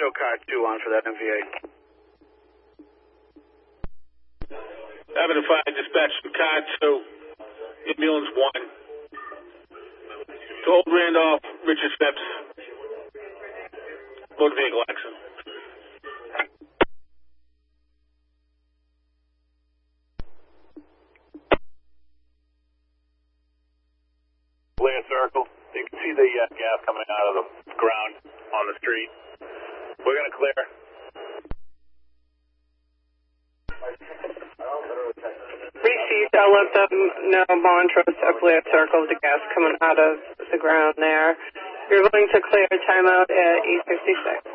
show car 2 on for that MVA. Avenue 5, dispatch from car 2, ambulance 1. To Old Randolph, Richard Phipps. Motor vehicle accident. Blair Circle. You can see the gas coming out of the ground on the street. We're going to clear. Received, I'll let them know Montrose at Blair Circle, the gas coming out of the ground there. You're going to clear timeout at 8:56.